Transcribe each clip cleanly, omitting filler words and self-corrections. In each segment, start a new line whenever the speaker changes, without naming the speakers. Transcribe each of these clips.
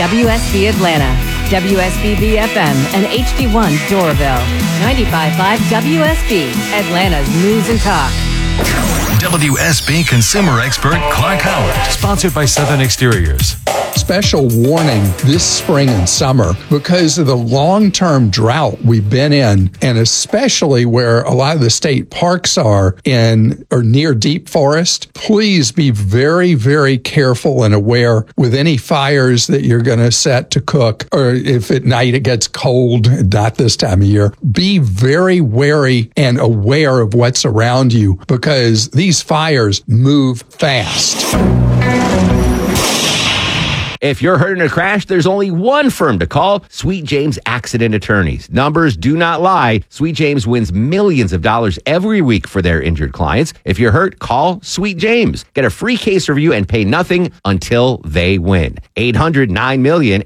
WSB Atlanta, WSB BFM, and HD1 Doraville. 95.5 WSB, Atlanta's News and Talk.
WSB consumer expert Clark Howard. Sponsored by Southern Exteriors.
Special warning this spring and summer because of the long-term drought we've been in, and especially where a lot of the state parks are in or near deep forest. Please be very, very careful and aware with any fires that you're going to set to cook, or if at night it gets cold, not this time of year. Be very wary and aware of what's around you because these fires move fast.
If you're hurt in a crash, there's only one firm to call, Sweet James Accident Attorneys. Numbers do not lie. Sweet James wins millions of dollars every week for their injured clients. If you're hurt, call Sweet James. Get a free case review and pay nothing until they win. 800-9-million,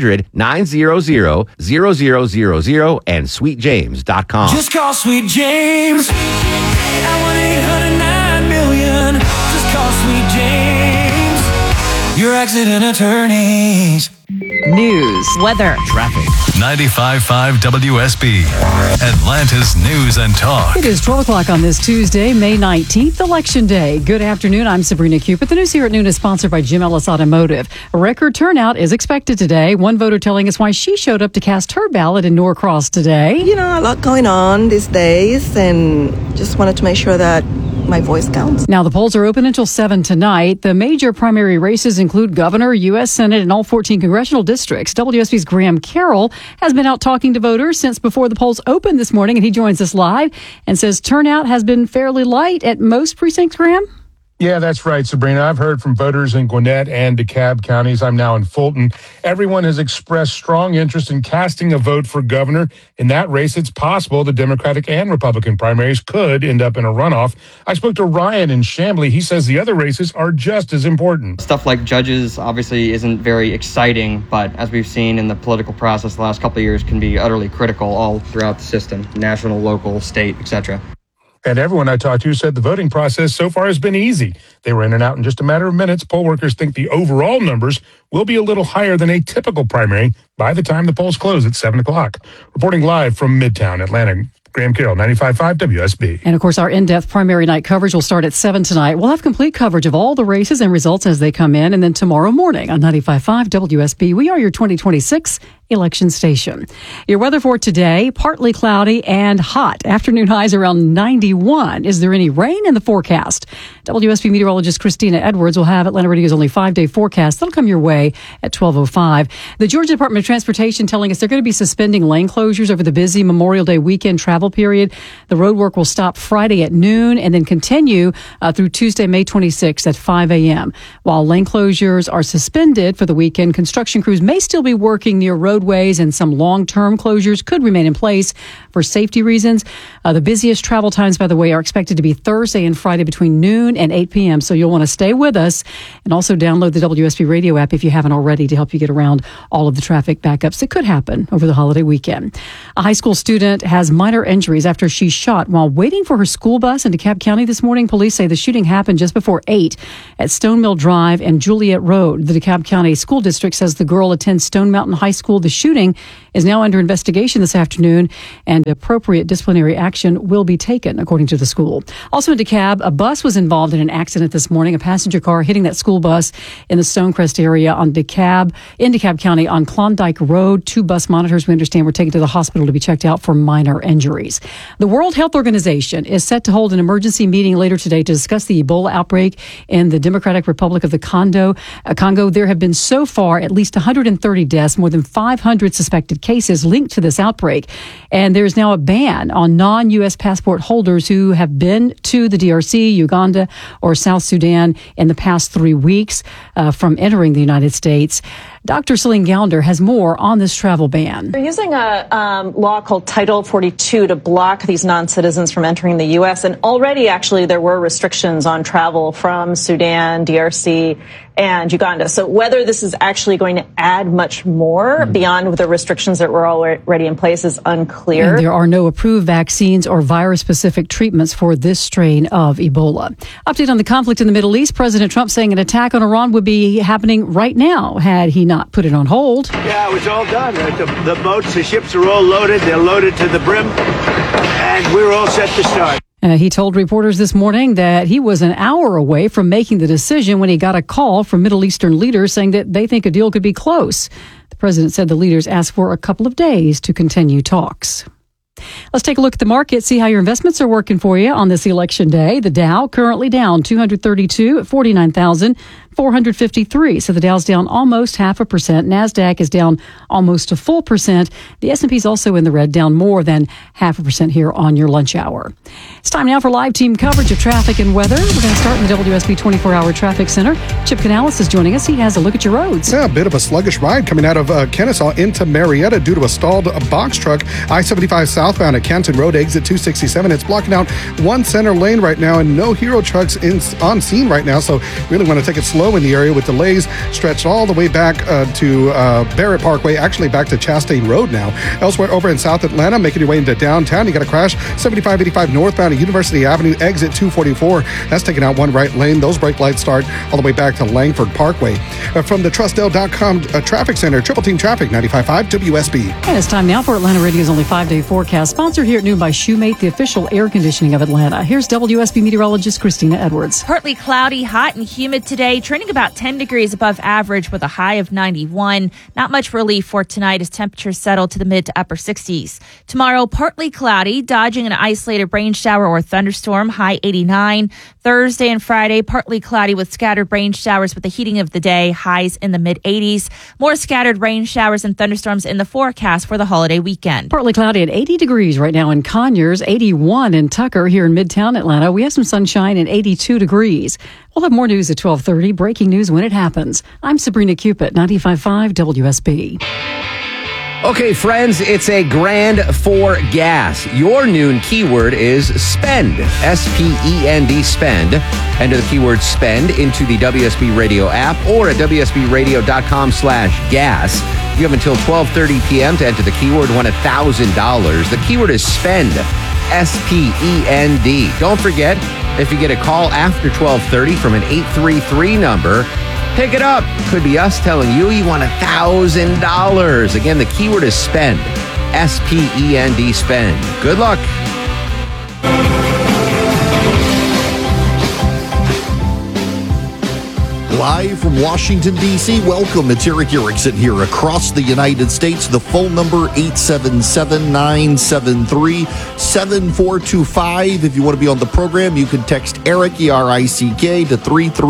800-900-0000 and sweetjames.com.
Just call Sweet James at 1-800-9-million. Just call Sweet James. Your accident attorneys.
News, weather,
Traffic.
95.5 WSB, Atlanta's News and Talk.
It is 12 o'clock on this Tuesday, May 19th, Election Day. Good afternoon. I'm Sabrina Cupid. The news here at noon is sponsored by Jim Ellis Automotive. A record turnout is expected today. One voter telling us why she showed up to cast her ballot in Norcross today.
You know, a lot going on these days, and just wanted to make sure that my voice counts.
Now, the polls are open until 7 tonight. The major primary races include governor, U.S. Senate, and all 14 congressional districts. WSB's Graham Carroll has been out talking to voters since before the polls opened this morning, and he joins us live and says turnout has been fairly light at most precincts, Graham?
Yeah, that's right, Sabrina. I've heard from voters in Gwinnett and DeKalb counties. I'm now in Fulton. Everyone has expressed strong interest in casting a vote for governor. In that race, it's possible the Democratic and Republican primaries could end up in a runoff. I spoke to Ryan in Chamblee. He says the other races are just as important.
Stuff like judges obviously isn't very exciting, but as we've seen in the political process the last couple of years, can be utterly critical all throughout the system, national, local, state, etc.
And everyone I talked to said the voting process so far has been easy. They were in and out in just a matter of minutes. Poll workers think the overall numbers will be a little higher than a typical primary by the time the polls close at 7 o'clock. Reporting live from Midtown Atlanta, Graham Carroll, 95.5 WSB.
And, of course, our in-depth primary night coverage will start at 7 tonight. We'll have complete coverage of all the races and results as they come in. And then tomorrow morning on 95.5 WSB, we are your 2026 election station. Your weather for today, partly cloudy and hot. Afternoon highs around 91. Is there any rain in the forecast? WSB meteorologist Christina Edwards will have Atlanta Radio's only 5-day forecast. That'll come your way at 12:05. The Georgia Department of Transportation telling us they're going to be suspending lane closures over the busy Memorial Day weekend travel period. The road work will stop Friday at noon and then continue through Tuesday, May 26th at 5 a.m. While lane closures are suspended for the weekend, construction crews may still be working near roadways, and some long-term closures could remain in place for safety reasons. The busiest travel times, by the way, are expected to be Thursday and Friday between noon and 8 p.m. So you'll want to stay with us and also download the WSB radio app if you haven't already to help you get around all of the traffic backups that could happen over the holiday weekend. A high school student has minor injuries after she shot while waiting for her school bus in DeKalb County this morning. Police say the shooting happened just before 8 at Stone Mill Drive and Juliet Road. The DeKalb County School District says the girl attends Stone Mountain High School. The shooting is now under investigation this afternoon, and appropriate disciplinary action will be taken, according to the school. Also in DeKalb, a bus was involved in an accident this morning, a passenger car hitting that school bus in the Stonecrest area in DeKalb County on Klondike Road. 2 bus monitors, we understand, were taken to the hospital to be checked out for minor injuries. The World Health Organization is set to hold an emergency meeting later today to discuss the Ebola outbreak in the Democratic Republic of the Congo. There have been so far at least 130 deaths, more than 500 suspected cases linked to this outbreak. And there's now a ban on non-U.S. passport holders who have been to the DRC, Uganda, or South Sudan in the past 3 weeks from entering the United States. Dr. Celine Gounder has more on this travel ban.
They're using a law called Title 42 to block these non-citizens from entering the U.S. And already, actually, there were restrictions on travel from Sudan, DRC, and Uganda. So whether this is actually going to add much more beyond the restrictions that were already in place is unclear.
And there are no approved vaccines or virus-specific treatments for this strain of Ebola. Update on the conflict in the Middle East. President Trump saying an attack on Iran would be happening right now had he not not put it on hold.
Yeah, it was all done. The boats, the ships are all loaded. They're loaded to the brim, and we're all set to start.
He told reporters this morning that he was an hour away from making the decision when he got a call from Middle Eastern leaders saying that they think a deal could be close. The president said the leaders asked for a couple of days to continue talks. Let's take a look at the market, see how your investments are working for you on this election day. The Dow currently down 232 at 49,453. So the Dow's down almost 0.5%. NASDAQ is down almost a full percent. The S&P is also in the red, down more than 0.5% here on your lunch hour. It's time now for live team coverage of traffic and weather. We're going to start in the WSB 24-hour traffic center. Chip Canales is joining us. He has a look at your roads.
Yeah, a bit of a sluggish ride coming out of Kennesaw into Marietta due to a stalled box truck. I-75 southbound at Canton Road, exit 267. It's blocking out one center lane right now, and no Hero trucks on scene right now, so really want to take it slow in the area with delays stretched all the way back to Barrett Parkway, actually back to Chastain Road now. Elsewhere over in South Atlanta, making your way into downtown, you got a crash 7585 northbound at University Avenue, exit 244. That's taking out one right lane. Those brake lights start all the way back to Langford Parkway. From the TrustDel.com Traffic Center, Triple Team Traffic, 95.5 WSB.
And it's time now for Atlanta Radio's only 5-day forecast, sponsored here at noon by Shoemate, the official air conditioning of Atlanta. Here's WSB meteorologist Christina Edwards.
Partly cloudy, hot and humid today, trending about 10 degrees above average with a high of 91. Not much relief for tonight as temperatures settle to the mid to upper 60s. Tomorrow, partly cloudy, dodging an isolated rain shower or thunderstorm, high 89. Thursday and Friday, partly cloudy with scattered rain showers with the heating of the day, highs in the mid 80s. More scattered rain showers and thunderstorms in the forecast for the holiday weekend.
Partly cloudy at 80 degrees right now in Conyers, 81 in Tucker here in Midtown Atlanta. We have some sunshine and 82 degrees. We'll have more news at 12:30. Breaking news when it happens. I'm Sabrina Cupid, 95.5 WSB.
Okay, friends, it's a grand for gas. Your noon keyword is spend. S-P-E-N-D, spend. Enter the keyword spend into the WSB Radio app or at WSBradio.com/gas. You have until 12:30 p.m. to enter the keyword, win $1,000. The keyword is spend. S-P-E-N-D. Don't forget, if you get a call after 12:30 from an 833 number, pick it up. Could be us telling you won $1,000. Again, the keyword is spend. S-P-E-N-D, spend. Good luck.
Live from Washington, D.C., welcome. It's Eric Erickson here across the United States. The phone number, 877-973-7425. If you want to be on the program, you can text Eric, E-R-I-C-K, to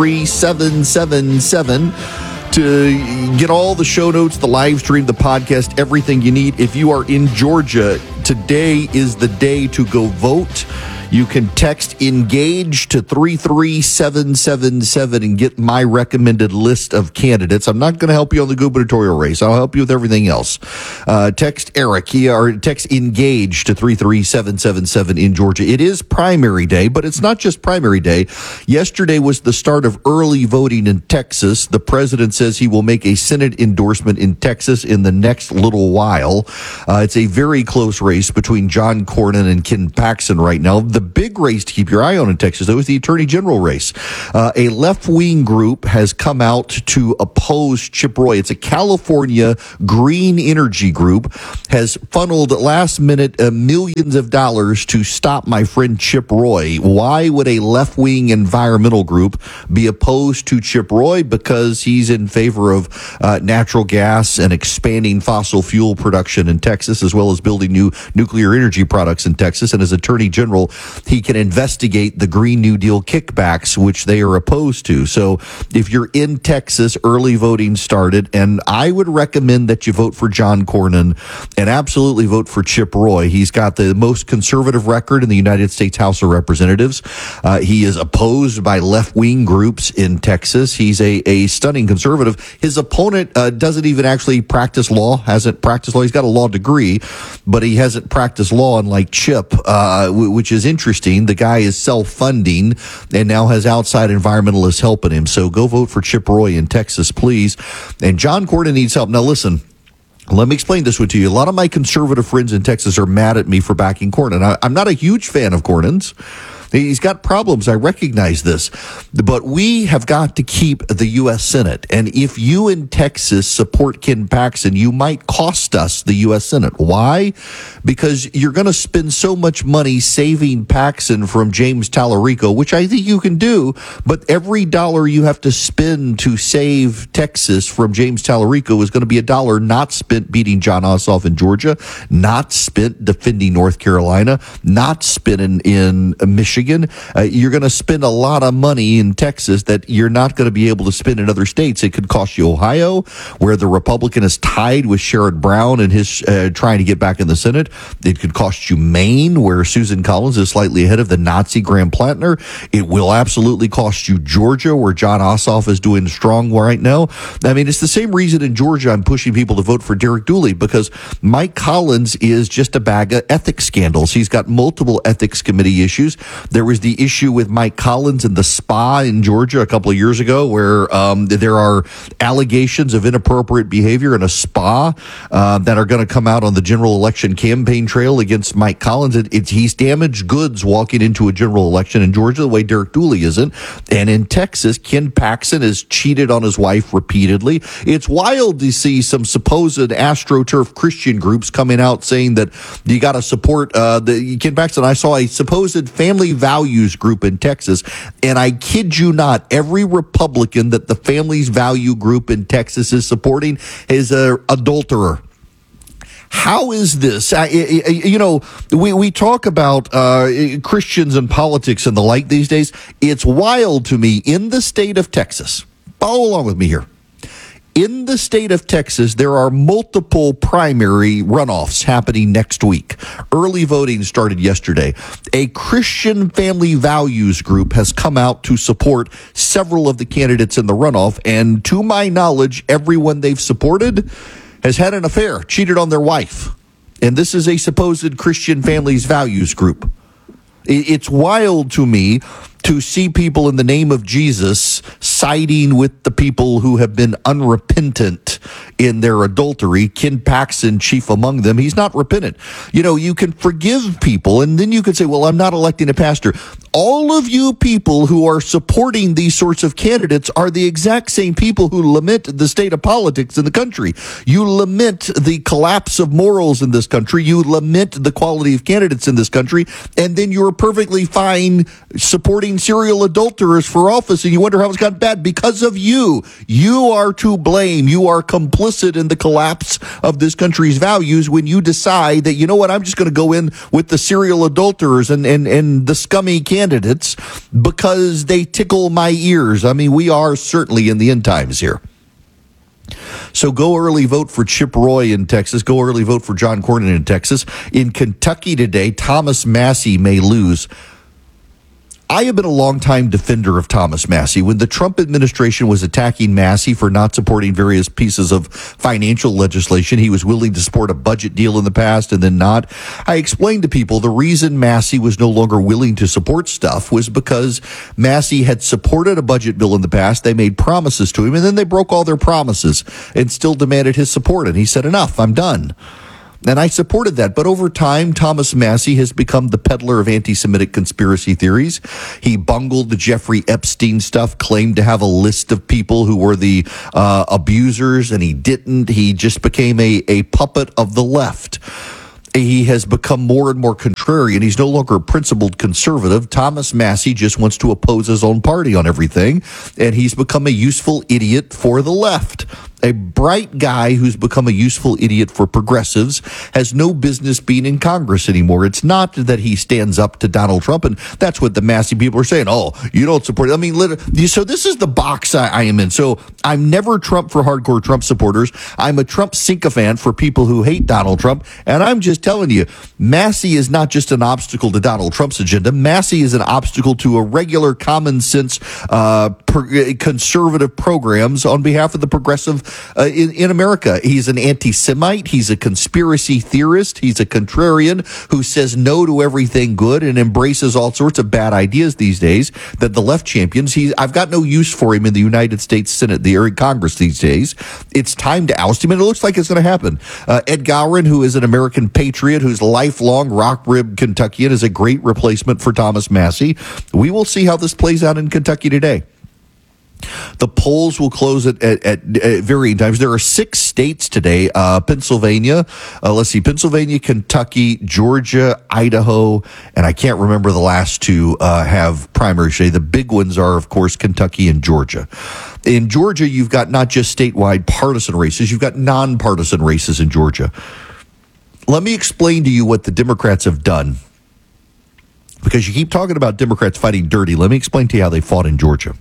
33777 to get all the show notes, the live stream, the podcast, everything you need. If you are in Georgia, today is the day to go vote. You can text ENGAGE to 33777 and get my recommended list of candidates. I'm not going to help you on the gubernatorial race. I'll help you with everything else. Text Eric or text ENGAGE to 33777 in Georgia. It is primary day, but it's not just primary day. Yesterday was the start of early voting in Texas. The president says he will make a Senate endorsement in Texas in the next little while. It's a very close race between John Cornyn and Ken Paxton right now. The big race to keep your eye on in Texas, though, is the attorney general race. A left-wing group has come out to oppose Chip Roy. It's a California green energy group, has funneled last-minute millions of dollars to stop my friend Chip Roy. Why would a left-wing environmental group be opposed to Chip Roy? Because he's in favor of natural gas and expanding fossil fuel production in Texas, as well as building new nuclear energy products in Texas. And as attorney general, he can investigate the Green New Deal kickbacks, which they are opposed to. So if you're in Texas, early voting started, and I would recommend that you vote for John Cornyn and absolutely vote for Chip Roy. He's got the most conservative record in the United States House of Representatives. He is opposed by left-wing groups in Texas. He's a stunning conservative. His opponent doesn't even actually practice law, hasn't practiced law. He's got a law degree, but he hasn't practiced law, unlike Chip, which is interesting. The guy is self-funding and now has outside environmentalists helping him. So go vote for Chip Roy in Texas, please. And John Cornyn needs help. Now, listen. Let me explain this one to you. A lot of my conservative friends in Texas are mad at me for backing Cornyn. I'm not a huge fan of Cornyn's. He's got problems. I recognize this. But we have got to keep the U.S. Senate. And if you in Texas support Ken Paxton, you might cost us the U.S. Senate. Why? Because you're going to spend so much money saving Paxton from James Tallarico, which I think you can do. But every dollar you have to spend to save Texas from James Tallarico is going to be a dollar not spent beating Jon Ossoff in Georgia, not spent defending North Carolina, not spent in Michigan. You're going to spend a lot of money in Texas that you're not going to be able to spend in other states. It could cost you Ohio, where the Republican is tied with Sherrod Brown and his trying to get back in the Senate. It could cost you Maine, where Susan Collins is slightly ahead of the Nazi Graham Plattner. It will absolutely cost you Georgia, where Jon Ossoff is doing strong right now. I mean, it's the same reason in Georgia I'm pushing people to vote for Derek Dooley, because Mike Collins is just a bag of ethics scandals. He's got multiple ethics committee issues. There was the issue with Mike Collins and the spa in Georgia a couple of years ago, where there are allegations of inappropriate behavior in a spa that are going to come out on the general election campaign trail against Mike Collins. He's damaged goods walking into a general election in Georgia the way Derek Dooley isn't. And in Texas, Ken Paxton has cheated on his wife repeatedly. It's wild to see some supposed AstroTurf Christian groups coming out saying that you got to support Ken Paxton. I saw a supposed family values group in Texas, and I kid you not, every Republican that the Families Value group in Texas is supporting is an adulterer. How is this? We talk about Christians and politics and the like these days. It's wild to me in the state of Texas. Follow along with me here. In the state of Texas, there are multiple primary runoffs happening next week. Early voting started yesterday. A Christian family values group has come out to support several of the candidates in the runoff, and to my knowledge, everyone they've supported has had an affair, cheated on their wife. And this is a supposed Christian families values group. It's wild to me to see people in the name of Jesus siding with the people who have been unrepentant in their adultery. Ken Paxton, chief among them. He's not repentant. You can forgive people, and then you can say, well, I'm not electing a pastor. All of you people who are supporting these sorts of candidates are the exact same people who lament the state of politics in the country. You lament the collapse of morals in this country. You lament the quality of candidates in this country, and then you're perfectly fine supporting serial adulterers for office, and you wonder how it's gotten bad because of you. You are to blame. You are complicit in the collapse of this country's values when you decide that, you know what, I'm just going to go in with the serial adulterers and the scummy candidates because they tickle my ears. I mean, we are certainly in the end times here. So go early vote for Chip Roy in Texas. Go early vote for John Cornyn in Texas. In Kentucky today, Thomas Massie may lose. I have been a longtime defender of Thomas Massie. When the Trump administration was attacking Massie for not supporting various pieces of financial legislation, he was willing to support a budget deal in the past and then not. I explained to people the reason Massie was no longer willing to support stuff was because Massie had supported a budget bill in the past. They made promises to him, and then they broke all their promises and still demanded his support. And he said, enough, I'm done. And I supported that. But over time, Thomas Massie has become the peddler of anti-Semitic conspiracy theories. He bungled the Jeffrey Epstein stuff, claimed to have a list of people who were the abusers, and he didn't. He just became a puppet of the left. He has become more and more contrarian. He's no longer a principled conservative. Thomas Massie just wants to oppose his own party on everything, and he's become a useful idiot for the left. A bright guy who's become a useful idiot for progressives has no business being in Congress anymore. It's not that he stands up to Donald Trump, and that's what the Massie people are saying. Oh, you don't support it. I mean, literally, so this is the box I am in. So I'm never Trump for hardcore Trump supporters. I'm a Trump sycophant for people who hate Donald Trump. And I'm just telling you, Massie is not just an obstacle to Donald Trump's agenda. Massie is an obstacle to a regular common sense conservative programs on behalf of the progressive in America. He's an anti-Semite. He's a conspiracy theorist. He's a contrarian who says no to everything good and embraces all sorts of bad ideas these days that the left champions. I've got no use for him in the United States Senate, the Congress these days. It's time to oust him, and it looks like it's going to happen. Ed Gowron, who is an American patriot, who's lifelong rock-ribbed Kentuckian, is a great replacement for Thomas Massie. We will see how this plays out in Kentucky today. The polls will close at varying times. There are 6 states today. Pennsylvania, Pennsylvania, Kentucky, Georgia, Idaho, and I can't remember the last 2 have primaries today. The big ones are, of course, Kentucky and Georgia. In Georgia, you've got not just statewide partisan races, you've got nonpartisan races in Georgia. Let me explain to you what the Democrats have done. Because you keep talking about Democrats fighting dirty. Let me explain to you how they fought in Georgia.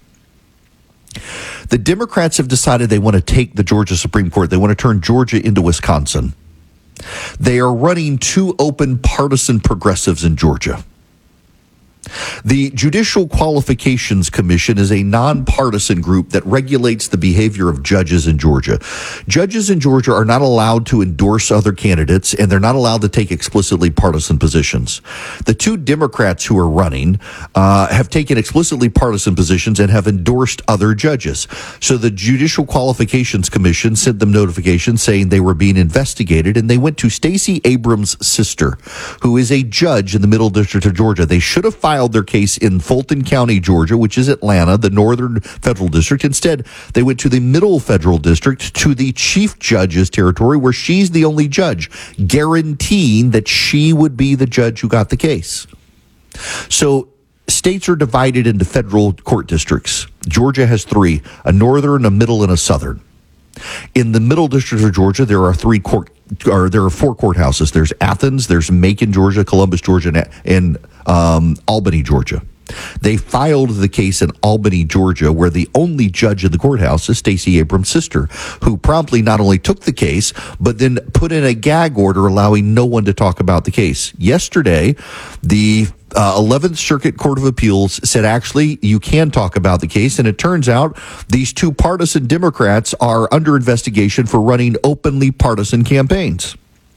The Democrats have decided they want to take the Georgia Supreme Court. They want to turn Georgia into Wisconsin. They are running 2 open partisan progressives in Georgia. The Judicial Qualifications Commission is a nonpartisan group that regulates the behavior of judges in Georgia. Judges in Georgia are not allowed to endorse other candidates, and they're not allowed to take explicitly partisan positions. The 2 Democrats who are running have taken explicitly partisan positions and have endorsed other judges. So the Judicial Qualifications Commission sent them notifications saying they were being investigated, and they went to Stacey Abrams' sister, who is a judge in the Middle District of Georgia. They should have filed their case in Fulton County, Georgia, which is Atlanta, the Northern Federal District. Instead, they went to the Middle Federal District, to the Chief Judge's territory, where she's the only judge, guaranteeing that she would be the judge who got the case. So states are divided into federal court districts. Georgia has 3, a northern, a middle, and a southern. In the Middle District of Georgia, there are 4 courthouses. There's Athens, there's Macon, Georgia, Columbus, Georgia, and Albany, Georgia. They filed the case in Albany, Georgia, where the only judge in the courthouse is Stacey Abrams' sister, who promptly not only took the case, but then put in a gag order allowing no one to talk about the case. Yesterday, the 11th Circuit Court of Appeals said, actually, you can talk about the case. And it turns out these 2 partisan Democrats are under investigation for running openly partisan campaigns.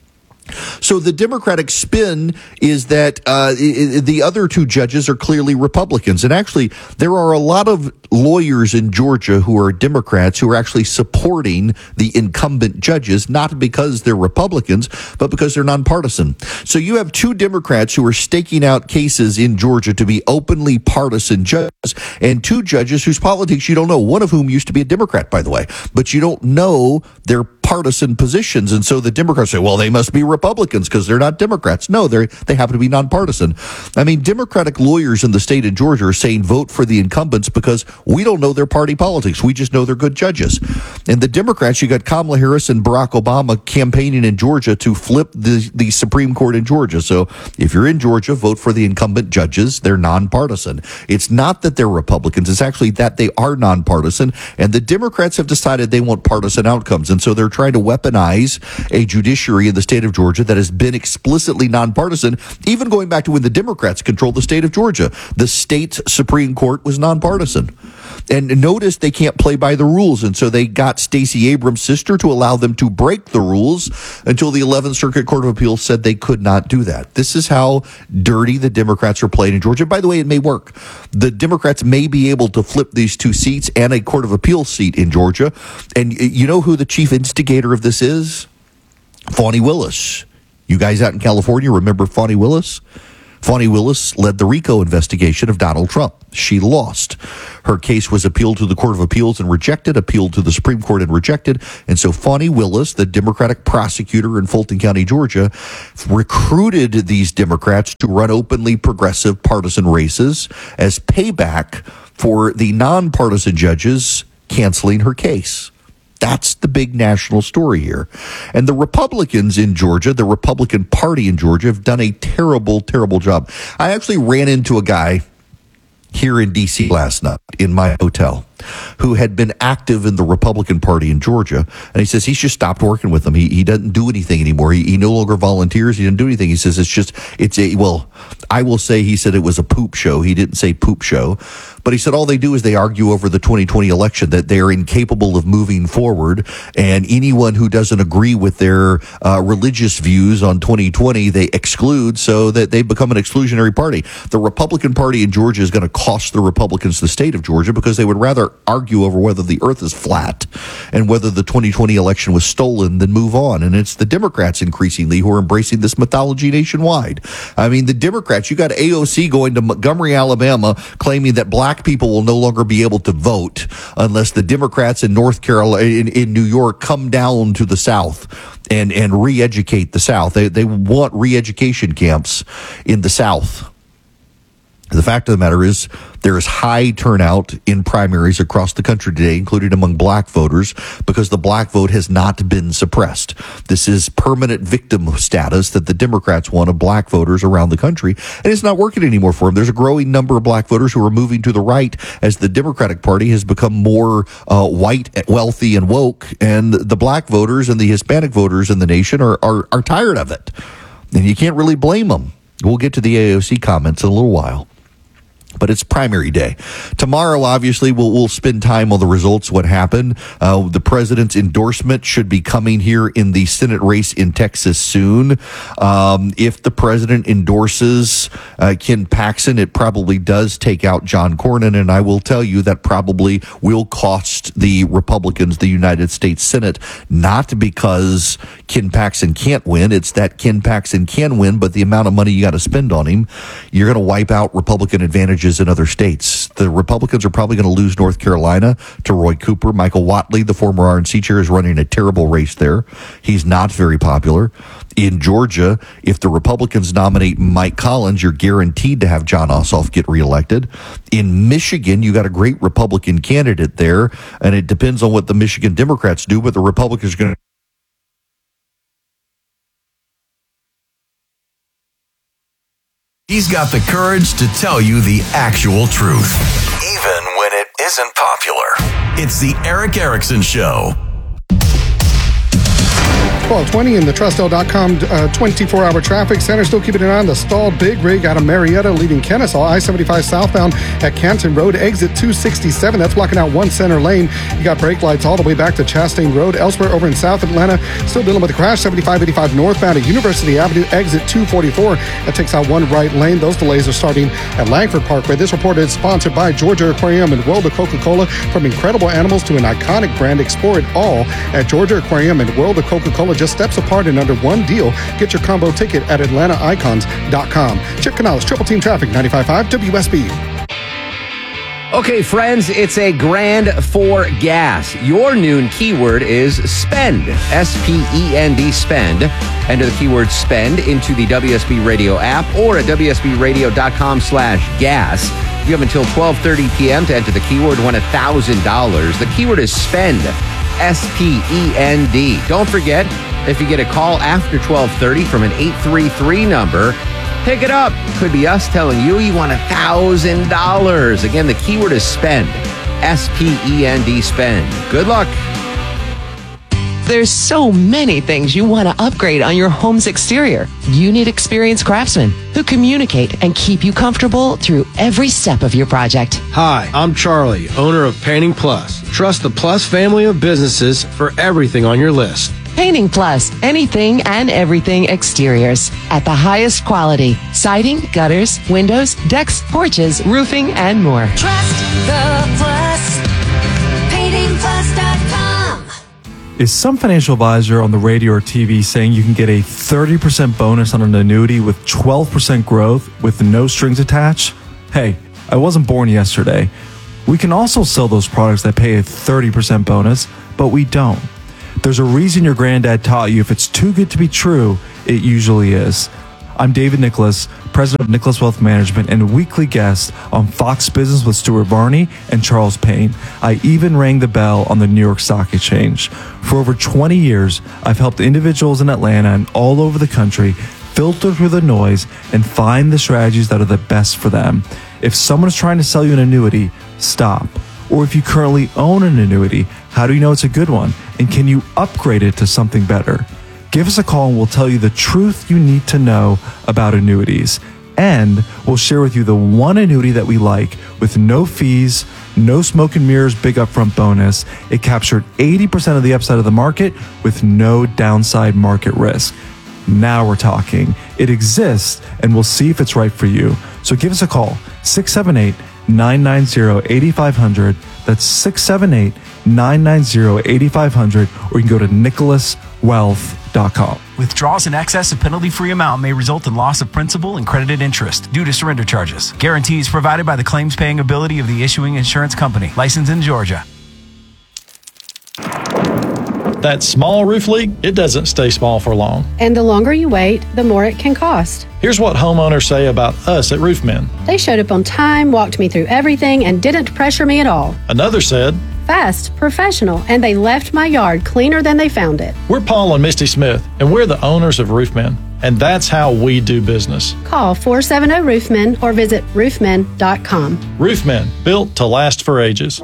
So the Democratic spin is that the other 2 judges are clearly Republicans. And actually, there are a lot of lawyers in Georgia who are Democrats who are actually supporting the incumbent judges, not because they're Republicans, but because they're nonpartisan. So you have 2 Democrats who are staking out cases in Georgia to be openly partisan judges, and 2 judges whose politics you don't know, one of whom used to be a Democrat, by the way, but you don't know their partisan positions. And so the Democrats say, well, they must be Republicans because they're not Democrats. No, they happen to be nonpartisan. I mean, Democratic lawyers in the state of Georgia are saying vote for the incumbents because we don't know their party politics. We just know they're good judges. And the Democrats, you got Kamala Harris and Barack Obama campaigning in Georgia to flip the Supreme Court in Georgia. So if you're in Georgia, vote for the incumbent judges. They're nonpartisan. It's not that they're Republicans. It's actually that they are nonpartisan. And the Democrats have decided they want partisan outcomes. And so they're trying to weaponize a judiciary in the state of Georgia that has been explicitly nonpartisan, even going back to when the Democrats controlled the state of Georgia. The state's Supreme Court was nonpartisan. And notice they can't play by the rules. And so they got Stacey Abrams' sister to allow them to break the rules until the 11th Circuit Court of Appeals said they could not do that. This is how dirty the Democrats are playing in Georgia. By the way, it may work. The Democrats may be able to flip these 2 seats and a Court of Appeals seat in Georgia. And you know who the chief instigator of this is? Fani Willis. You guys out in California remember Fani Willis? Fani Willis led the RICO investigation of Donald Trump. She lost. Her case was appealed to the Court of Appeals and rejected, appealed to the Supreme Court and rejected. And so Fani Willis, the Democratic prosecutor in Fulton County, Georgia, recruited these Democrats to run openly progressive partisan races as payback for the nonpartisan judges canceling her case. That's the big national story here. And the Republicans in Georgia, the Republican Party in Georgia, have done a terrible, terrible job. I actually ran into a guy here in D.C. last night in my hotel. who had been active in the Republican Party in Georgia. And he says he's just stopped working with them. He doesn't do anything anymore. He no longer volunteers. He didn't do anything. He says I will say, he said it was a poop show. He didn't say poop show. But he said all they do is they argue over the 2020 election, that they're incapable of moving forward. And anyone who doesn't agree with their religious views on 2020, they exclude, so that they become an exclusionary party. The Republican Party in Georgia is going to cost the Republicans the state of Georgia, because they would rather argue over whether the earth is flat and whether the 2020 election was stolen than move on. And it's the Democrats increasingly who are embracing this mythology nationwide. I mean, the Democrats, you got AOC going to Montgomery, Alabama, claiming that black people will no longer be able to vote unless the Democrats in North Carolina, in New York, come down to the South and re-educate the South. They want re-education camps in the South. The fact of the matter is, there is high turnout in primaries across the country today, including among black voters, because the black vote has not been suppressed. This is permanent victim status that the Democrats want of black voters around the country, and it's not working anymore for them. There's a growing number of black voters who are moving to the right as the Democratic Party has become more white, wealthy, and woke, and the black voters and the Hispanic voters in the nation are tired of it. And you can't really blame them. We'll get to the AOC comments in a little while. But it's primary day. Tomorrow, obviously, we'll spend time on the results, what happened. The president's endorsement should be coming here in the Senate race in Texas soon. If the president endorses Ken Paxton, it probably does take out John Cornyn. And I will tell you that probably will cost the Republicans the United States Senate, not because Ken Paxton can't win. It's that Ken Paxton can win, but the amount of money you got to spend on him, you're going to wipe out Republican advantages in other states. The Republicans are probably going to lose North Carolina to Roy Cooper. Michael Whatley, the former RNC chair, is running a terrible race there. He's not very popular. In Georgia, if the Republicans nominate Mike Collins, you're guaranteed to have John Ossoff get reelected. In Michigan, you got a great Republican candidate there, and it depends on what the Michigan Democrats do, but the Republicans are going to.
He's got the courage to tell you the actual truth, even when it isn't popular. It's the Erick Erickson Show.
12:20 in the TrustL.com 24-hour traffic center. Still keeping an eye on the stalled big rig out of Marietta leaving Kennesaw. I-75 southbound at Canton Road, exit 267. That's blocking out one center lane. You got brake lights all the way back to Chastain Road. Elsewhere over in South Atlanta, still dealing with a crash. 75-85 northbound at University Avenue, exit 244. That takes out one right lane. Those delays are starting at Langford Parkway. This report is sponsored by Georgia Aquarium and World of Coca-Cola. From incredible animals to an iconic brand, explore it all at Georgia Aquarium and World of Coca-Cola. Just steps apart and under one deal. Get your combo ticket at AtlantaIcons.com. Chip Canales, Triple Team Traffic, 95.5 WSB.
Okay, friends, it's a grand for gas. Your noon keyword is spend. S-P-E-N-D, spend. Enter the keyword spend into the WSB Radio app or at WSBRadio.com/gas. You have until 12:30 p.m. to enter the keyword, win $1,000. The keyword is spend. S-P-E-N-D. Don't forget, if you get a call after 12:30 from an 833 number, pick it up. Could be us telling you want $1,000. Again, the keyword is spend. S-P-E-N-D, spend. Good luck.
There's so many things you want to upgrade on your home's exterior. You need experienced craftsmen who communicate and keep you comfortable through every step of your project.
Hi, I'm Charlie, owner of Painting Plus. Trust the Plus family of businesses for everything on your list.
Painting Plus, anything and everything exteriors at the highest quality. Siding, gutters, windows, decks, porches, roofing, and more.
Trust the Plus. PaintingPlus.com.
Is some financial advisor on the radio or TV saying you can get a 30% bonus on an annuity with 12% growth with no strings attached? Hey, I wasn't born yesterday. We can also sell those products that pay a 30% bonus, but we don't. There's a reason your granddad taught you if it's too good to be true, it usually is. I'm David Nicholas, president of Nicholas Wealth Management and weekly guest on Fox Business with Stuart Varney and Charles Payne. I even rang the bell on the New York Stock Exchange. For over 20 years, I've helped individuals in Atlanta and all over the country filter through the noise and find the strategies that are the best for them. If someone is trying to sell you an annuity, stop. Or if you currently own an annuity, how do you know it's a good one? And can you upgrade it to something better? Give us a call and we'll tell you the truth you need to know about annuities. And we'll share with you the one annuity that we like with no fees, no smoke and mirrors, big upfront bonus. It captured 80% of the upside of the market with no downside market risk. Now we're talking. It exists and we'll see if it's right for you. So give us a call, 678-990-8500. That's 678-990-8500, or you can go to nicholaswealth.com.
Withdrawals in excess of penalty-free amount may result in loss of principal and credited interest due to surrender charges. Guarantees provided by the claims-paying ability of the issuing insurance company. Licensed in Georgia.
That small roof leak, it doesn't stay small for long.
And the longer you wait, the more it can cost.
Here's what homeowners say about us at Roofmen.
They showed up on time, walked me through everything, and didn't pressure me at all.
Another said,
fast, professional, and they left my yard cleaner than they found it.
We're Paul and Misty Smith, and we're the owners of Roofmen. And that's how we do business.
Call 470-ROOFMEN or visit roofmen.com.
Roofmen, built to last for ages.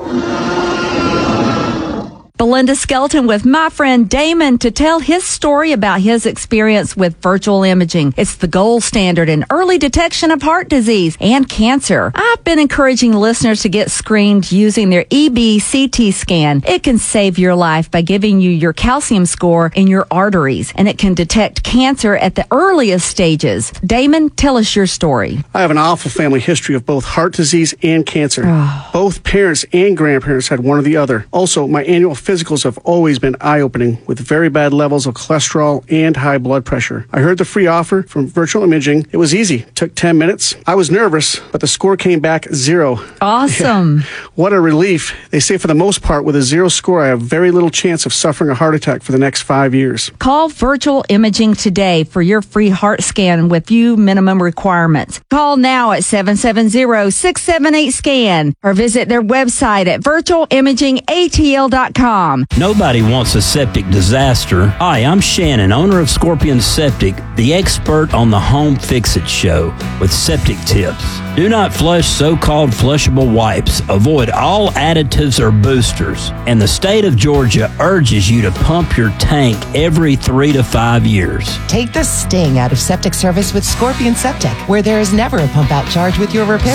Belinda Skelton with my friend Damon to tell his story about his experience with virtual imaging. It's the gold standard in early detection of heart disease and cancer. I've been encouraging listeners to get screened using their EBCT scan. It can save your life by giving you your calcium score in your arteries, and it can detect cancer at the earliest stages. Damon, tell us your story.
I have an awful family history of both heart disease and cancer. Both parents and grandparents had one or the other. Also, my annual physicals have always been eye-opening with very bad levels of cholesterol and high blood pressure. I heard the free offer from virtual imaging. It was easy. Took 10 minutes. I was nervous, but the score came back 0.
Awesome.
Yeah. What a relief. They say for the most part, with a 0 score, I have very little chance of suffering a heart attack for the next 5 years.
Call Virtual Imaging today for your free heart scan with few minimum requirements. Call now at 770-678-SCAN or visit their website at virtualimagingatl.com.
Nobody wants a septic disaster. Hi, I'm Shannon, owner of Scorpion Septic, the expert on the Home Fix-It Show with septic tips. Do not flush so-called flushable wipes. Avoid all additives or boosters. And the state of Georgia urges you to pump your tank every 3 to 5 years.
Take the sting out of septic service with Scorpion Septic, where there is never a pump-out charge with your repair.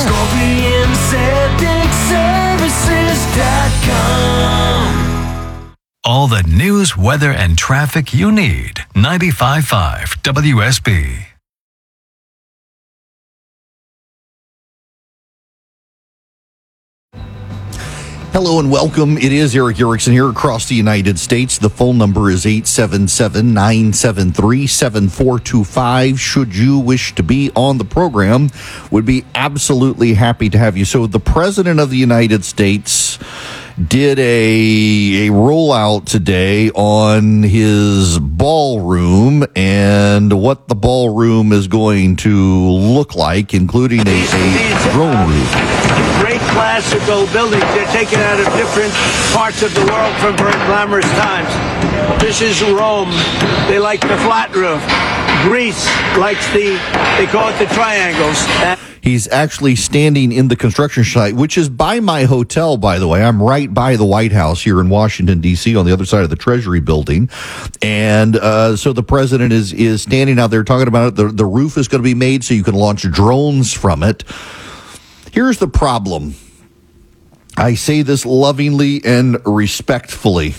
ScorpionSepticServices.com. All the news, weather, and traffic you need. 95.5 WSB.
Hello and welcome. It is Eric Erickson here across the United States. The phone number is 877-973-7425. Should you wish to be on the program, would be absolutely happy to have you. So the President of the United States did a rollout today on his ballroom and what the ballroom is going to look like, including a drone roof.
Great classical buildings. They're taken out of different parts of the world from very glamorous times. This is Rome. They like the flat roof. Greece likes they call it the triangles.
He's actually standing in the construction site, which is by my hotel, by the way. I'm right by the White House here in Washington, D.C., on the other side of the Treasury building. And so the president is standing out there talking about it. The roof is going to be made so you can launch drones from it. Here's the problem. I say this lovingly and respectfully.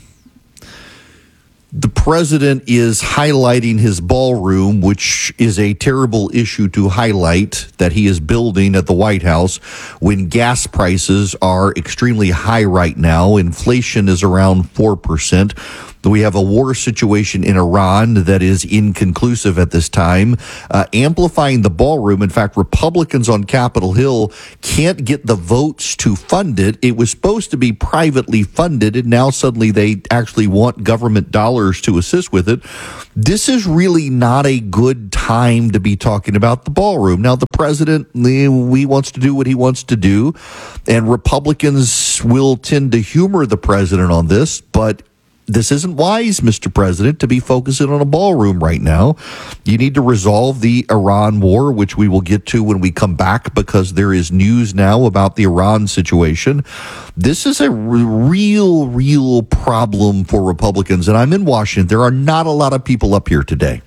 The president is highlighting his ballroom, which is a terrible issue to highlight, that he is building at the White House when gas prices are extremely high right now. Inflation is around 4%. We have a war situation in Iran that is inconclusive at this time. Amplifying the ballroom. In fact, Republicans on Capitol Hill can't get the votes to fund it. It was supposed to be privately funded, and now suddenly they actually want government dollars to assist with it. This is really not a good time to be talking about the ballroom. Now, the president, he wants to do what he wants to do, and Republicans will tend to humor the president on this, but this isn't wise, Mr. President, to be focusing on a ballroom right now. You need to resolve the Iran war, which we will get to when we come back, because there is news now about the Iran situation. This is a real problem for Republicans. And I'm in Washington. There are not a lot of people up here today.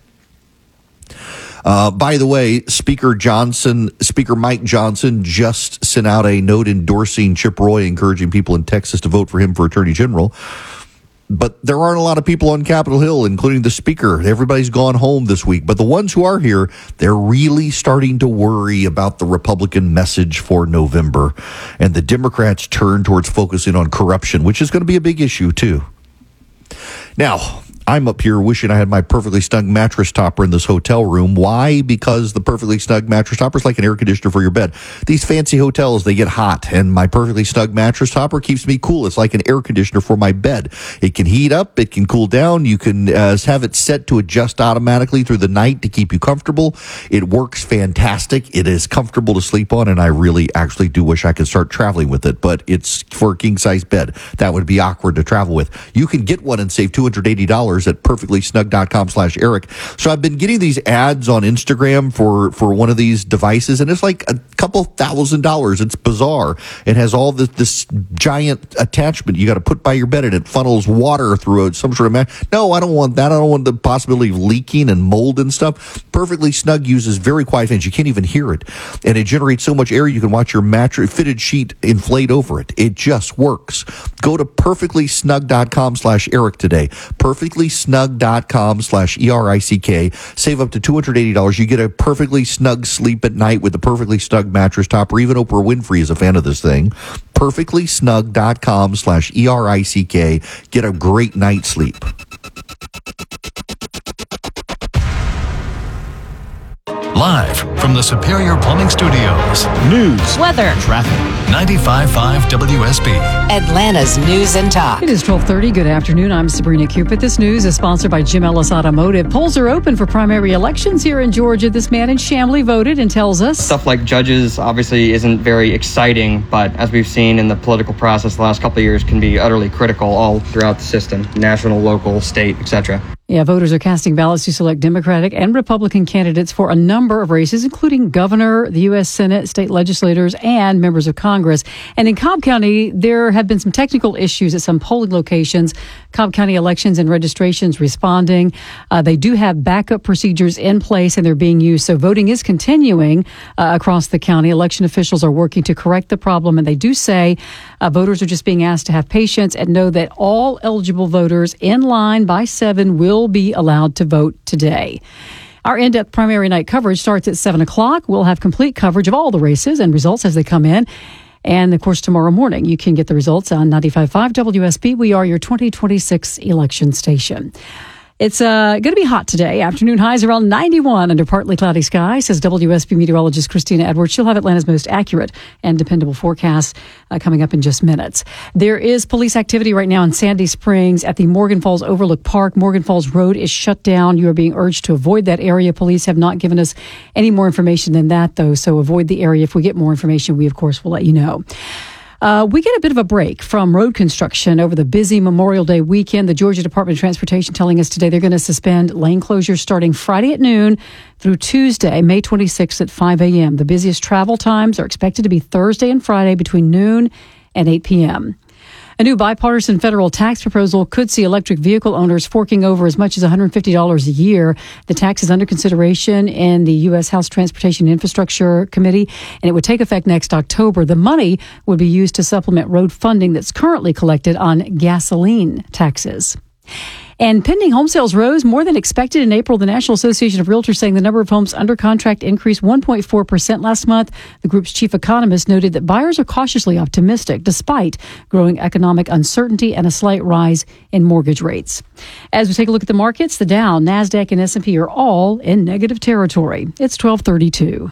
By the way, Speaker Mike Johnson just sent out a note endorsing Chip Roy, encouraging people in Texas to vote for him for Attorney General. But there aren't a lot of people on Capitol Hill, including the Speaker. Everybody's gone home this week. But the ones who are here, they're really starting to worry about the Republican message for November. And the Democrats turn towards focusing on corruption, which is going to be a big issue, too. Now, I'm up here wishing I had my Perfectly Snug mattress topper in this hotel room. Why? Because the Perfectly Snug mattress topper is like an air conditioner for your bed. These fancy hotels, they get hot, and my Perfectly Snug mattress topper keeps me cool. It's like an air conditioner for my bed. It can heat up, it can cool down. You can have it set to adjust automatically through the night to keep you comfortable. It works fantastic. It is comfortable to sleep on, and I really actually do wish I could start traveling with it, but it's for a king-size bed. That would be awkward to travel with. You can get one and save $280 at perfectlysnug.com/Eric. So I've been getting these ads on Instagram for one of these devices, and it's like a couple $1,000s. It's bizarre. It has all this giant attachment you got to put by your bed, and it funnels water through some sort of No, I don't want that. I don't want the possibility of leaking and mold and stuff. Perfectly Snug uses very quiet fans. You can't even hear it. And it generates so much air you can watch your mattress fitted sheet inflate over it. It just works. Go to perfectlysnug.com/Eric today. perfectlysnug.com/ERICK. Save up to $280. You get a perfectly snug sleep at night with the Perfectly Snug mattress topper. Even Oprah Winfrey is a fan of this thing. perfectlysnug.com/ERICK. Get a great night's sleep.
Live from the Superior Plumbing Studios.
News,
weather,
traffic. 95.5 WSB.
Atlanta's News and Talk.
It is 12:30. Good afternoon. I'm Sabrina Cupid. This news is sponsored by Jim Ellis Automotive. Polls are open for primary elections here in Georgia. This man in Chamblee voted and tells us
stuff like judges obviously isn't very exciting, but as we've seen in the political process the last couple of years, can be utterly critical all throughout the system, national, local, state, etc.
Yeah, voters are casting ballots to select Democratic and Republican candidates for a number of races, including governor, the U.S. Senate, state legislators, and members of Congress. And in Cobb County, there have been some technical issues at some polling locations. Cobb County Elections and Registrations responding. They do have backup procedures in place, and they're being used. So voting is continuing across the county. Election officials are working to correct the problem, and they do say voters are just being asked to have patience and know that all eligible voters in line by 7 will be allowed to vote today. Our in-depth primary night coverage starts at 7 o'clock. We'll have complete coverage of all the races and results as they come in. And, of course, tomorrow morning, you can get the results on 95.5 WSB. We are your 2026 election station. It's going to be hot today. Afternoon highs around 91 under partly cloudy skies, says WSB meteorologist Christina Edwards. She'll have Atlanta's most accurate and dependable forecast coming up in just minutes. There is police activity right now in Sandy Springs at the Morgan Falls Overlook Park. Morgan Falls Road is shut down. You are being urged to avoid that area. Police have not given us any more information than that, though, so avoid the area. If we get more information, we, of course, will let you know. We get a bit of a break from road construction over the busy Memorial Day weekend. The Georgia Department of Transportation telling us today they're going to suspend lane closures starting Friday at noon through Tuesday, May 26th at 5 a.m. The busiest travel times are expected to be Thursday and Friday between noon and 8 p.m. A new bipartisan federal tax proposal could see electric vehicle owners forking over as much as $150 a year. The tax is under consideration in the U.S. House Transportation and Infrastructure Committee, and it would take effect next October. The money would be used to supplement road funding that's currently collected on gasoline taxes. And pending home sales rose more than expected in April. The National Association of Realtors saying the number of homes under contract increased 1.4% last month. The group's chief economist noted that buyers are cautiously optimistic despite growing economic uncertainty and a slight rise in mortgage rates. As we take a look at the markets, the Dow, NASDAQ, and S&P are all in negative territory. It's 12:32.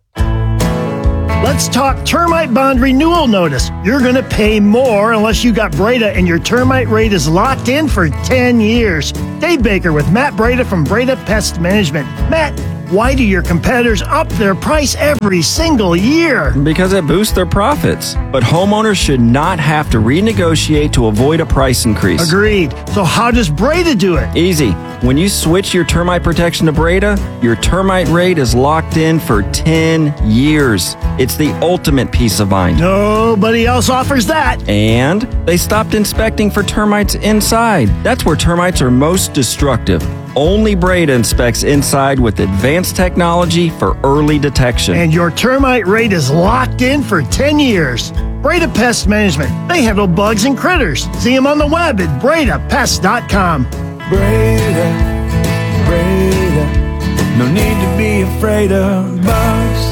Let's talk termite bond renewal notice. You're going to pay more unless you got Breda and your termite rate is locked in for 10 years. Dave Baker with Matt Breda from Breda Pest Management. Matt, Why do your competitors up their price every single year?
Because it boosts their profits. But homeowners should not have to renegotiate to avoid a price increase.
Agreed. So how does Breda do it?
Easy. When you switch your termite protection to Breda, your termite rate is locked in for 10 years. It's the ultimate peace of mind.
Nobody else offers that.
And they stopped inspecting for termites inside. That's where termites are most destructive. Only Breda inspects inside with advanced technology for early detection.
And your termite rate is locked in for 10 years. Breda Pest Management. They handle bugs and critters. See them on the web at BredaPest.com.
Breda, no need to be afraid of bugs.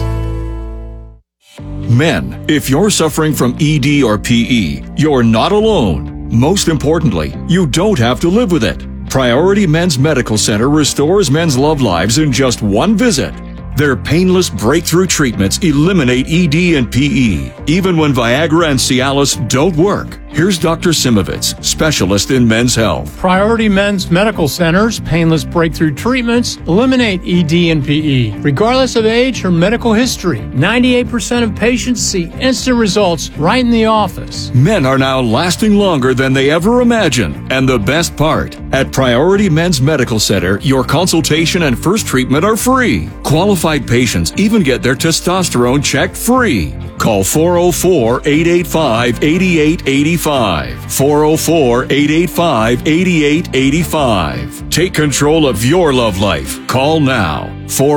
Men, if you're suffering from ED or PE, you're not alone. Most importantly, you don't have to live with it. Priority Men's Medical Center restores men's love lives in just one visit. Their painless breakthrough treatments eliminate ED and PE, even when Viagra and Cialis don't work. Here's Dr. Simovitz, specialist in men's health.
Priority Men's Medical Center's painless breakthrough treatments eliminate ED and PE, regardless of age or medical history. 98% of patients see instant results right in the office.
Men are now lasting longer than they ever imagined. And the best part, at Priority Men's Medical Center, your consultation and first treatment are free. Qualified patients even get their testosterone checked free. Call 404-885-8885. 404-885-8885. Take control of your love life. Call now.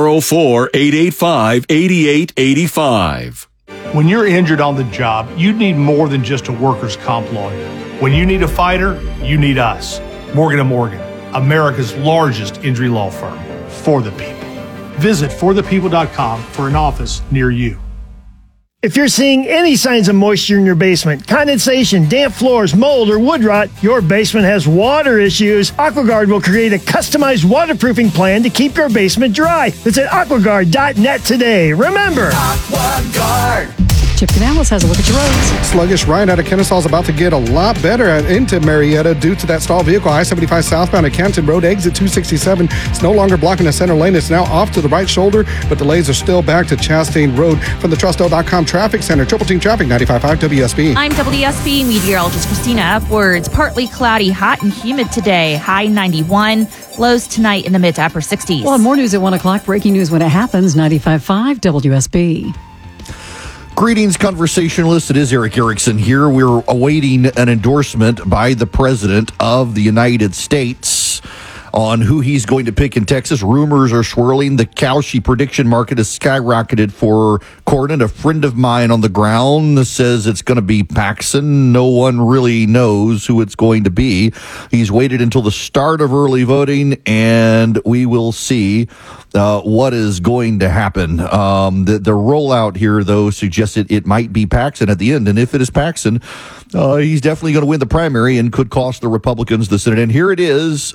404-885-8885.
When you're injured on the job, you need more than just a workers' comp lawyer. When you need a fighter, you need us. Morgan & Morgan, America's largest injury law firm. For the people. Visit forthepeople.com for an office near you.
If you're seeing any signs of moisture in your basement, condensation, damp floors, mold, or wood rot, your basement has water issues, AquaGuard will create a customized waterproofing plan to keep your basement dry. Visit aquaguard.net today. Remember,
AquaGuard.
Chip Canales has a look at your roads.
Sluggish Ryan out of Kennesaw is about to get a lot better into Marietta due to that stalled vehicle. I-75 southbound at Canton Road, exit 267. It's no longer blocking the center lane. It's now off to the right shoulder, but delays are still back to Chastain Road. From the Trustel.com Traffic Center, Triple Team Traffic, 95.5 WSB.
I'm WSB meteorologist Christina Upwards. Partly cloudy, hot and humid today. High 91. Lows tonight in the mid to upper 60s.
Well, more news at 1 o'clock. Breaking news when it happens. 95.5 WSB.
Greetings, conversationalists. It is Eric Erickson here. We're awaiting an endorsement by the President of the United States on who he's going to pick in Texas. Rumors are swirling. The Kalshi prediction market has skyrocketed for Cornyn. A friend of mine on the ground says it's going to be Paxton. No one really knows who it's going to be. He's waited until the start of early voting, and we will see what is going to happen. The rollout here, though, suggests it might be Paxton at the end. And if it is Paxton, he's definitely going to win the primary and could cost the Republicans the Senate. And here it is.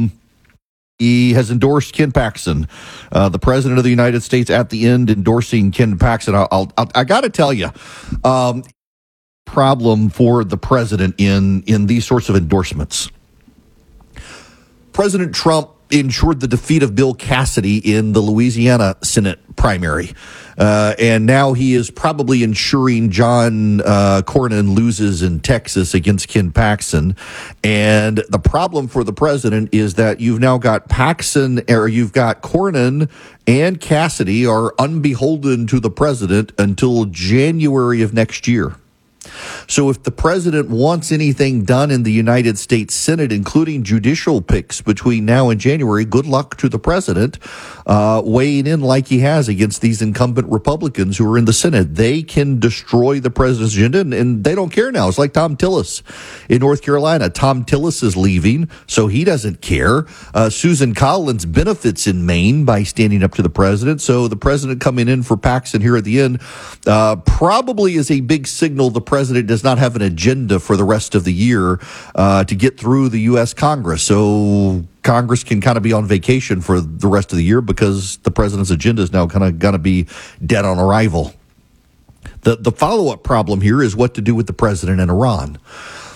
He has endorsed Ken Paxton, the President of the United States, at the end endorsing Ken Paxton. I got to tell you, problem for the president in these sorts of endorsements. President Trump ensured the defeat of Bill Cassidy in the Louisiana Senate primary. And now he is probably ensuring John Cornyn loses in Texas against Ken Paxton. And the problem for the president is that you've now got you've got Cornyn and Cassidy are unbeholden to the president until January of next year. So if the president wants anything done in the United States Senate, including judicial picks between now and January, good luck to the president weighing in like he has against these incumbent Republicans who are in the Senate. They can destroy the president's agenda, and they don't care now. It's like Tom Tillis in North Carolina. Tom Tillis is leaving, so he doesn't care. Susan Collins benefits in Maine by standing up to the president, so the president coming in for Paxton here at the end probably is a big signal the president does not have an agenda for the rest of the year to get through the U.S. Congress. So Congress can kind of be on vacation for the rest of the year because the president's agenda is now kind of going to be dead on arrival. The follow-up problem here is what to do with the president in Iran.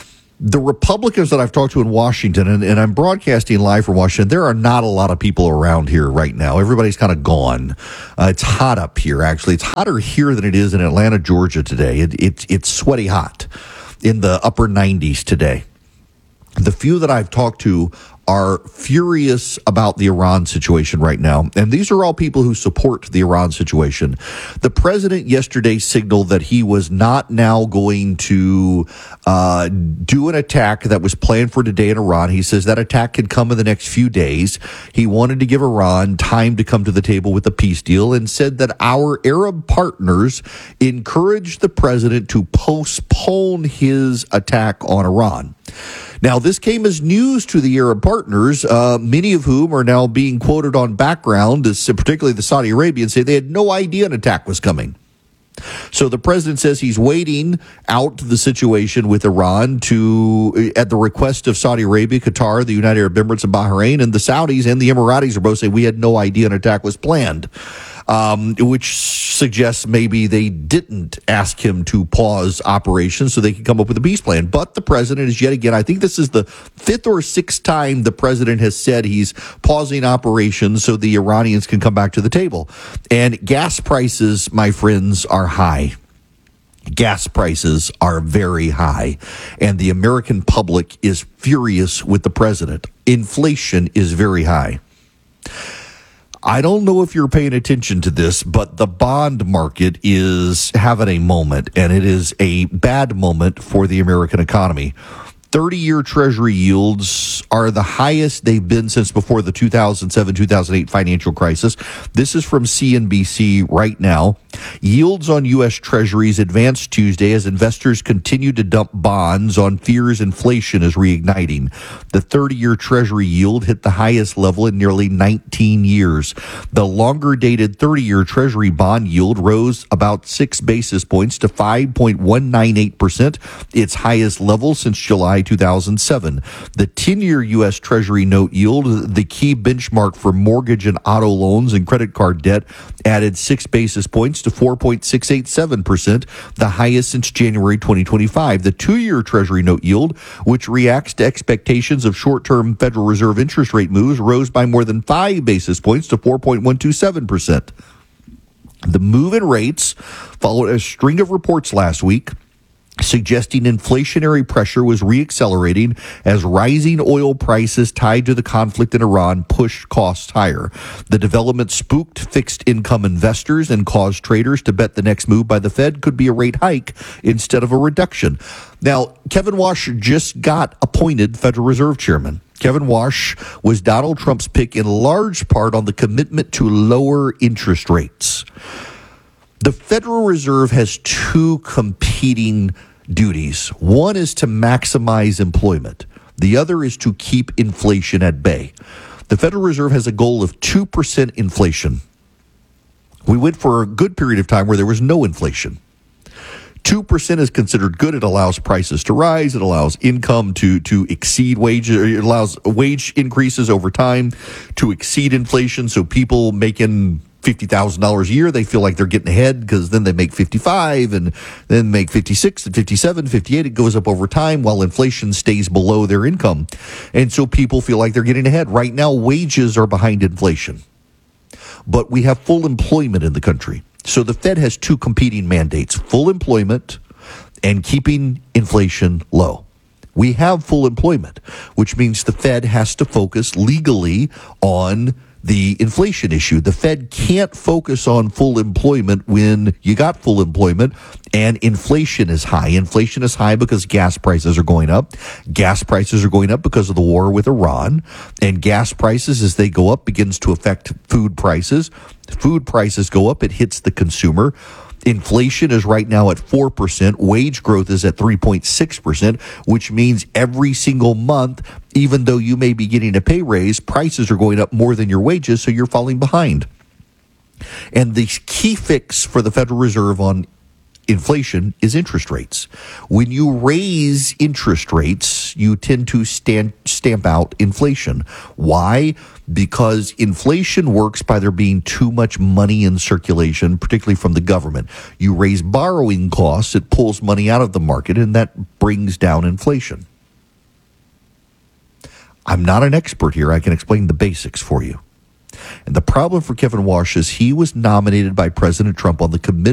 The Republicans that I've talked to in Washington, and I'm broadcasting live from Washington, there are not a lot of people around here right now. Everybody's kind of gone. It's hot up here, actually. It's hotter here than it is in Atlanta, Georgia today. It's sweaty hot in the upper 90s today. The few that I've talked to are furious about the Iran situation right now. And these are all people who support the Iran situation. The president yesterday signaled that he was not now going to do an attack that was planned for today in Iran. He says that attack could come in the next few days. He wanted to give Iran time to come to the table with a peace deal and said that our Arab partners encouraged the president to postpone his attack on Iran. Now, this came as news to the Arab partners, many of whom are now being quoted on background, particularly the Saudi Arabians, say they had no idea an attack was coming. So the president says he's waiting out the situation with Iran at the request of Saudi Arabia, Qatar, the United Arab Emirates, and Bahrain, and the Saudis and the Emiratis are both saying we had no idea an attack was planned. Which suggests maybe they didn't ask him to pause operations so they could come up with a peace plan. But the president is yet again, I think this is the fifth or sixth time the president has said he's pausing operations so the Iranians can come back to the table. And gas prices, my friends, are high. Gas prices are very high, and the American public is furious with the president. Inflation is very high. I don't know if you're paying attention to this, but the bond market is having a moment, and it is a bad moment for the American economy. 30-year Treasury yields are the highest they've been since before the 2007-2008 financial crisis. This is from CNBC right now. Yields on U.S. Treasuries advanced Tuesday as investors continue to dump bonds on fears inflation is reigniting. The 30-year Treasury yield hit the highest level in nearly 19 years. The longer-dated 30-year Treasury bond yield rose about 6 basis points to 5.198%, its highest level since July 2007. The 10-year U.S. Treasury note yield, the key benchmark for mortgage and auto loans and credit card debt, added 6 basis points to 4.687%, the highest since January 2025. The 2-year Treasury note yield, which reacts to expectations of short-term Federal Reserve interest rate moves, rose by more than 5 basis points to 4.127%. The move in rates followed a string of reports last week suggesting inflationary pressure was reaccelerating as rising oil prices tied to the conflict in Iran pushed costs higher. The development spooked fixed income investors and caused traders to bet the next move by the Fed could be a rate hike instead of a reduction. Now, Kevin Warsh just got appointed Federal Reserve Chairman. Kevin Warsh was Donald Trump's pick in large part on the commitment to lower interest rates. The Federal Reserve has two competing duties. One is to maximize employment. The other is to keep inflation at bay. The Federal Reserve has a goal of 2% inflation. We went for a good period of time where there was no inflation. 2% is considered good. It allows prices to rise. It allows income to exceed wages. It allows wage increases over time to exceed inflation. So people making $50,000 a year, they feel like they're getting ahead because then they make 55 and then make 56 and 57, 58. It goes up over time while inflation stays below their income. And so people feel like they're getting ahead. Right now, wages are behind inflation. But we have full employment in the country. So the Fed has two competing mandates, full employment and keeping inflation low. We have full employment, which means the Fed has to focus legally on the inflation issue. The Fed can't focus on full employment when you got full employment and inflation is high. Inflation is high because gas prices are going up. Gas prices are going up because of the war with Iran. And gas prices, as they go up, begins to affect food prices. Food prices go up, it hits the consumer. Inflation is right now at 4%. Wage growth is at 3.6%, which means every single month, even though you may be getting a pay raise, prices are going up more than your wages, so you're falling behind. And the key fix for the Federal Reserve on inflation is interest rates. When you raise interest rates, you tend to stamp out inflation. Why? Because inflation works by there being too much money in circulation, particularly from the government. You raise borrowing costs, it pulls money out of the market, and that brings down inflation. I'm not an expert here. I can explain the basics for you. And the problem for Kevin Walsh is he was nominated by President Trump on the committee